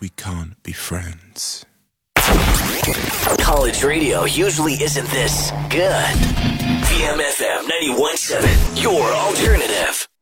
we can't be friends. College radio usually isn't this good. VMFM 91.7, your alternative.